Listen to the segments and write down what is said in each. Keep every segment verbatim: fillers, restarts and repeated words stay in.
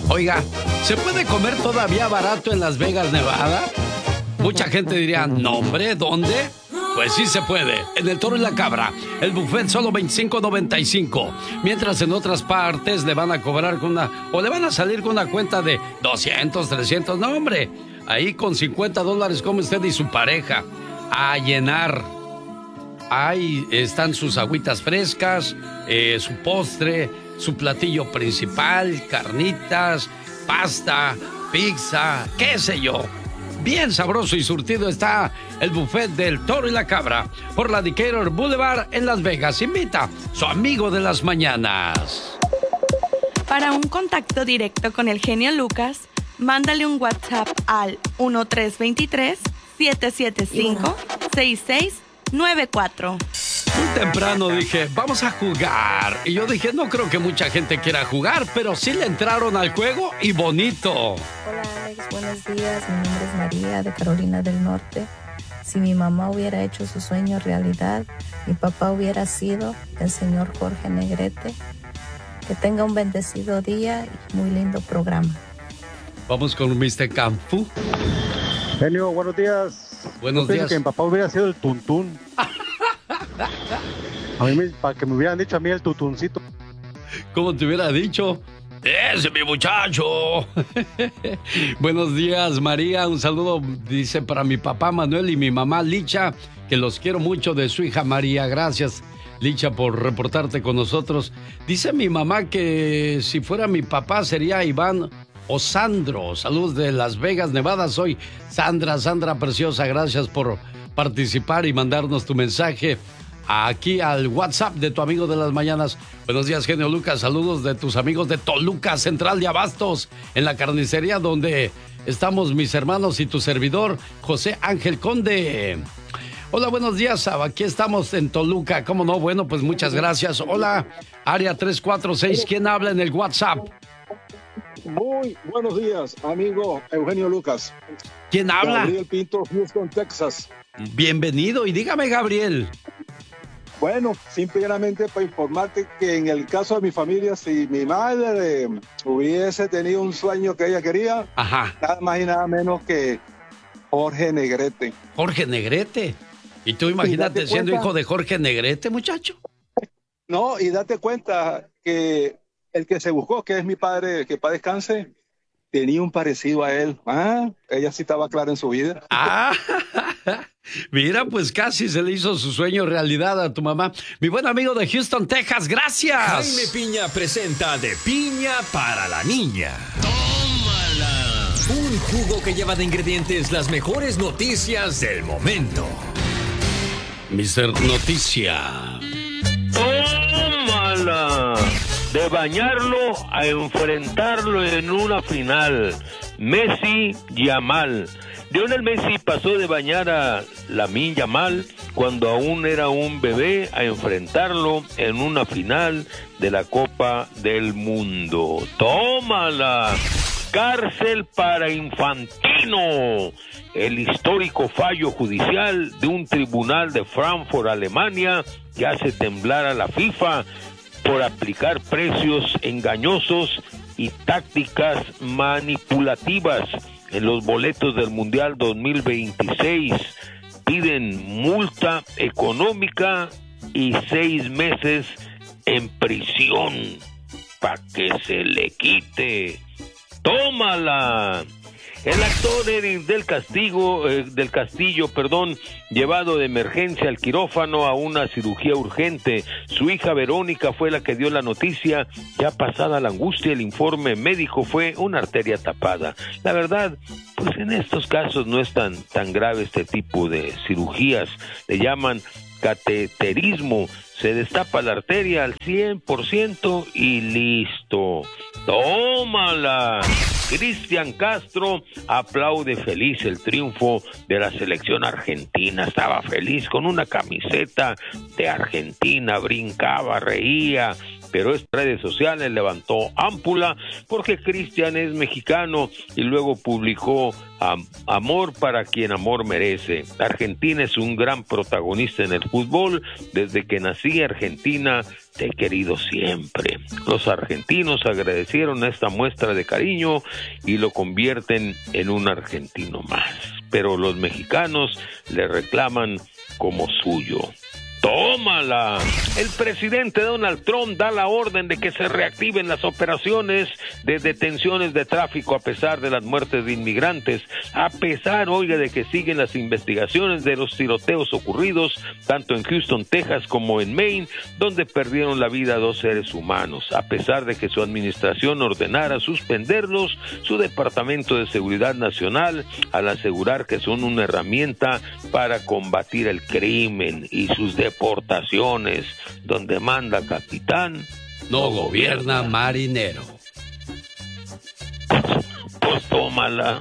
Oiga, ¿se puede comer todavía barato en Las Vegas, Nevada? Mucha gente diría, no hombre, ¿dónde? Pues sí se puede. En el Toro y la Cabra, el buffet solo veinticinco noventa y cinco. Mientras en otras partes le van a cobrar con una... o le van a salir con una cuenta de doscientos, trescientos. No, hombre. Ahí con cincuenta dólares come usted y su pareja. A llenar. Ahí están sus agüitas frescas, eh, su postre, su platillo principal, carnitas, pasta, pizza, qué sé yo. Bien sabroso y surtido está el buffet del Toro y la Cabra por la Decatur Boulevard en Las Vegas. Invita su amigo de las mañanas. Para un contacto directo con el genio Lucas, mándale un WhatsApp al uno tres dos tres, siete siete cinco, seis seis nueve cuatro. Muy temprano dije, vamos a jugar. Y yo dije, no creo que mucha gente quiera jugar, pero sí le entraron al juego y bonito. Hola Alex, buenos días. Mi nombre es María de Carolina del Norte. Si mi mamá hubiera hecho su sueño realidad, mi papá hubiera sido el señor Jorge Negrete. Que tenga un bendecido día y muy lindo programa. Vamos con mister Canfu. Genio, buenos días. Buenos Yo días. Que mi papá hubiera sido el tuntún. A mí, me- para que me hubieran dicho a mí el tutuncito. ¿Cómo te hubiera dicho? ¡Ese es mi muchacho! Buenos días, María. Un saludo, dice, para mi papá Manuel y mi mamá Licha, que los quiero mucho, de su hija María. Gracias, Licha, por reportarte con nosotros. Dice mi mamá que si fuera mi papá sería Iván o Sandro. Saludos de Las Vegas, Nevada. Soy Sandra, Sandra preciosa. Gracias por participar y mandarnos tu mensaje aquí al WhatsApp de tu amigo de las mañanas. Buenos días, genio Lucas. Saludos de tus amigos de Toluca, Central de Abastos, en la carnicería donde estamos mis hermanos y tu servidor, José Ángel Conde. Hola, buenos días. Aquí estamos en Toluca. ¿Cómo no? Bueno, pues muchas gracias. Hola, área tres cuatro seis. ¿Quién habla en el WhatsApp? Muy buenos días, amigo Eugenio Lucas. ¿Quién habla? Gabriel Pinto, Houston, Texas. Bienvenido y dígame, Gabriel. Bueno, simplemente para informarte que en el caso de mi familia, si mi madre eh, hubiese tenido un sueño que ella quería, Ajá. nada más y nada menos que Jorge Negrete. Jorge Negrete. ¿Y tú imagínate date siendo cuenta- hijo de Jorge Negrete, muchacho? No, y date cuenta que el que se buscó, que es mi padre, que para descanse, tenía un parecido a él. Ah, ella sí estaba clara en su vida. Ah, mira, pues casi se le hizo su sueño realidad a tu mamá. Mi buen amigo de Houston, Texas, gracias. Jaime Piña presenta De Piña para la Niña. ¡Tómala! Un jugo que lleva de ingredientes las mejores noticias del momento. mister Noticia. ¡Tómala! De bañarlo a enfrentarlo en una final. Messi Yamal. Lionel Messi pasó de bañar a Lamine Yamal cuando aún era un bebé a enfrentarlo en una final de la Copa del Mundo. ¡Tómala! Cárcel para Infantino. El histórico fallo judicial de un tribunal de Frankfurt, Alemania, que hace temblar a la FIFA por aplicar precios engañosos y tácticas manipulativas en los boletos del Mundial dos mil veintiséis. Piden multa económica y seis meses en prisión para que se le quite. ¡Tómala! El actor Eric del Castillo, eh, del Castillo, perdón, llevado de emergencia al quirófano a una cirugía urgente. Su hija Verónica fue la que dio la noticia. Ya pasada la angustia, el informe médico fue una arteria tapada. La verdad, pues en estos casos no es tan, tan grave este tipo de cirugías. Le llaman cateterismo. Se destapa la arteria al cien por ciento y listo. ¡Tómala! Cristian Castro aplaude feliz el triunfo de la selección argentina. Estaba feliz con una camiseta de Argentina, brincaba, reía, pero en redes sociales levantó ámpula porque Cristian es mexicano y luego publicó am- amor para quien amor merece. Argentina es un gran protagonista en el fútbol. Desde que nací, Argentina, te he querido siempre. Los argentinos agradecieron esta muestra de cariño y lo convierten en un argentino más. Pero los mexicanos le reclaman como suyo. ¡Tómala! El presidente Donald Trump da la orden de que se reactiven las operaciones de detenciones de tráfico a pesar de las muertes de inmigrantes, a pesar, oiga, de que siguen las investigaciones de los tiroteos ocurridos tanto en Houston, Texas, como en Maine, donde perdieron la vida dos seres humanos. A pesar de que su administración ordenara suspenderlos, su Departamento de Seguridad Nacional, al asegurar que son una herramienta para combatir el crimen y sus deportaciones, donde manda capitán, no gobierna marinero. Pues tómala.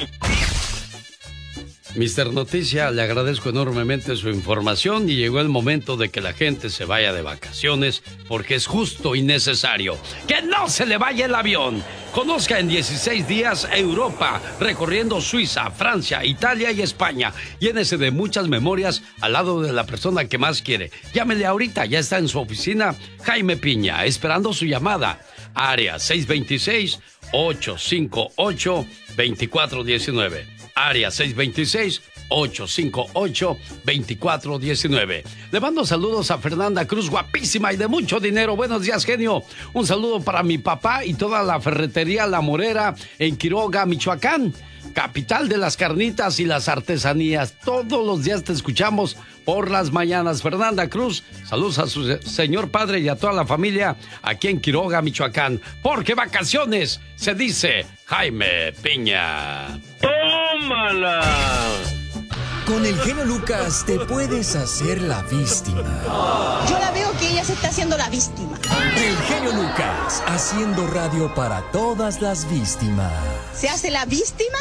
mister Noticia, le agradezco enormemente su información y llegó el momento de que la gente se vaya de vacaciones porque es justo y necesario que no se le vaya el avión. Conozca en dieciséis días Europa, recorriendo Suiza, Francia, Italia y España. Llénese de muchas memorias al lado de la persona que más quiere. Llámele ahorita, ya está en su oficina Jaime Piña, esperando su llamada. Área seis dos seis, ocho cinco ocho, dos cuatro uno nueve. Área seis dos seis, ocho cinco ocho, dos cuatro uno nueve. Le mando saludos a Fernanda Cruz, guapísima y de mucho dinero. Buenos días, genio. Un saludo para mi papá y toda la ferretería La Morera en Quiroga, Michoacán, capital de las carnitas y las artesanías. Todos los días te escuchamos por las mañanas. Fernanda Cruz, saludos a su señor padre y a toda la familia aquí en Quiroga, Michoacán. Porque vacaciones se dice Jaime Piña. ¡Tómala! Con el genio Lucas te puedes hacer la víctima. Yo la veo que ella se está haciendo la víctima. El genio Lucas, haciendo radio para todas las víctimas. ¿Se hace la víctima?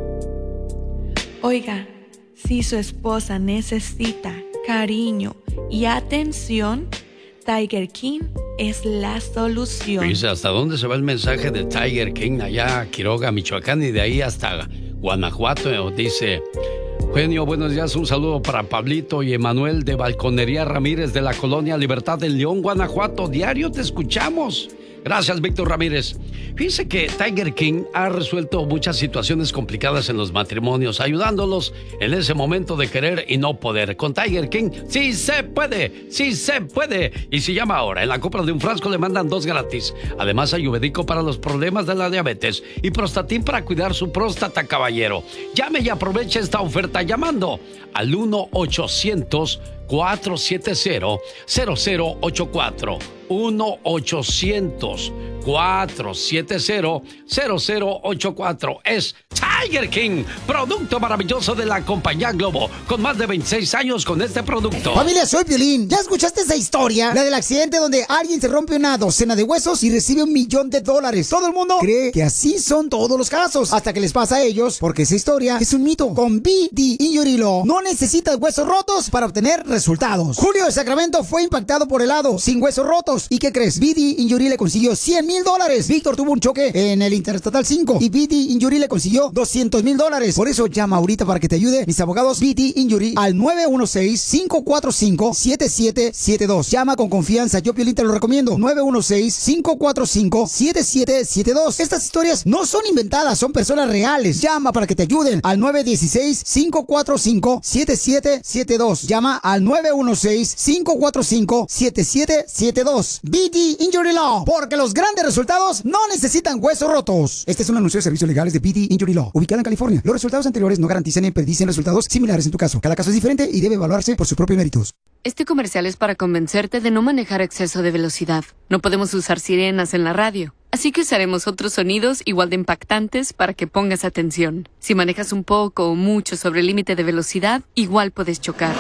Oiga, si su esposa necesita cariño y atención, Tiger King es la solución. Dice, ¿hasta dónde se va el mensaje de Tiger King? Allá a Quiroga, Michoacán, y de ahí hasta Guanajuato. Dice: genio, buenos días, un saludo para Pablito y Emanuel de Balconería Ramírez de la Colonia Libertad en León, Guanajuato. Diario te escuchamos. Gracias, Víctor Ramírez. Fíjense que Tiger King ha resuelto muchas situaciones complicadas en los matrimonios, ayudándolos en ese momento de querer y no poder. Con Tiger King, sí se puede, sí se puede. Y si llama ahora, en la compra de un frasco le mandan dos gratis. Además, ayurvédico para los problemas de la diabetes y Prostatin para cuidar su próstata, caballero. Llame y aproveche esta oferta llamando al uno ochocientos, cuatro siete cero, cero cero ocho cuatro. uno ochocientos, cuatro siete cero, cero cero ocho cuatro. Es Tiger King, producto maravilloso de la compañía Globo, con más de veintiséis años con este producto. Familia, soy Piolín. ¿Ya escuchaste esa historia? La del accidente donde alguien se rompe una docena de huesos y recibe un millón de dólares. Todo el mundo cree que así son todos los casos, hasta que les pasa a ellos, porque esa historia es un mito. Con B D Injury Law no necesitas huesos rotos para obtener resultados. Julio de Sacramento fue impactado por helado, sin huesos rotos. ¿Y qué crees? B D Injury le consiguió cien mil dólares. Víctor tuvo un choque en el Interestatal cinco y B D Injury le consiguió doscientos mil dólares. Por eso llama ahorita para que te ayude mis abogados B D Injury al nueve uno seis, cinco cuatro cinco, siete siete siete dos. Llama con confianza, yo Piolín te lo recomiendo. nueve uno seis, cinco cuatro cinco, siete siete siete dos. Estas historias no son inventadas, son personas reales. Llama para que te ayuden al nueve uno seis, cinco cuatro cinco, siete siete siete dos. Llama al nueve uno seis, cinco cuatro cinco, siete siete siete dos. B D Injury Law, porque los grandes resultados no necesitan huesos rotos. Este es un anuncio de servicios legales de B D Injury Law, ubicada en California. Los resultados anteriores no garantizan ni predicen resultados similares en tu caso. Cada caso es diferente y debe evaluarse por sus propios méritos. Este comercial es para convencerte de no manejar a exceso de velocidad. No podemos usar sirenas en la radio, así que usaremos otros sonidos igual de impactantes para que pongas atención. Si manejas un poco o mucho sobre el límite de velocidad, igual puedes chocar.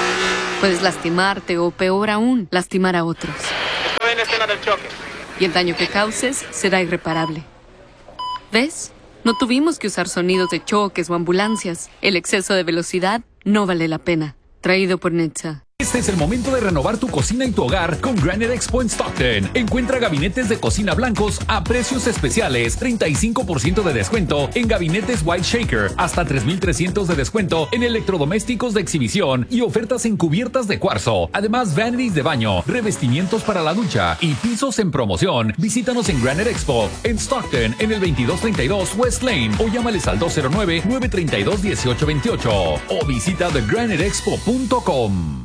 Puedes lastimarte o, peor aún, lastimar a otros. Estoy en la escena del choque. Y el daño que causes será irreparable. ¿Ves? No tuvimos que usar sonidos de choques o ambulancias. El exceso de velocidad no vale la pena. Traído por Netza. Este es el momento de renovar tu cocina y tu hogar con Granite Expo en Stockton. Encuentra gabinetes de cocina blancos a precios especiales, treinta y cinco por ciento de descuento en gabinetes White Shaker, hasta tres mil trescientos de descuento en electrodomésticos de exhibición y ofertas en cubiertas de cuarzo. Además, vanities de baño, revestimientos para la ducha y pisos en promoción. Visítanos en Granite Expo en Stockton en el veintidós treinta y dos West Lane o llámales al dos cero nueve, nueve tres dos, uno ocho dos ocho o visita the granite expo punto com.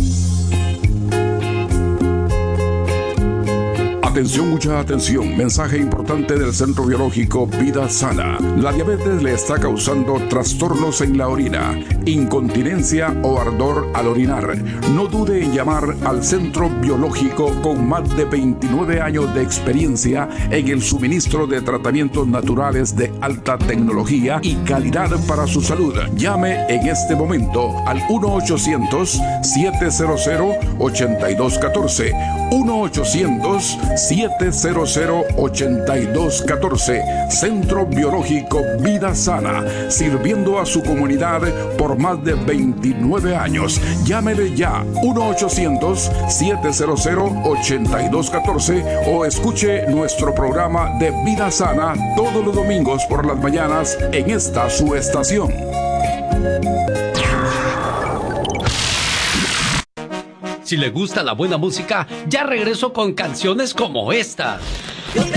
Atención, mucha atención. Mensaje importante del Centro Biológico Vida Sana. La diabetes le está causando trastornos en la orina, incontinencia o ardor al orinar. No dude en llamar al Centro Biológico con más de veintinueve años de experiencia en el suministro de tratamientos naturales de alta tecnología y calidad para su salud. Llame en este momento al uno ochocientos, siete cero cero, ocho dos uno cuatro. uno ochocientos, siete cero cero, ocho dos uno cuatro. Centro Biológico Vida Sana, sirviendo a su comunidad por más de veintinueve años. Llámele ya uno ochocientos, siete cero cero, ocho dos uno cuatro o escuche nuestro programa de Vida Sana todos los domingos por las mañanas en esta su estación. Si le gusta la buena música, ya regreso con canciones como esta.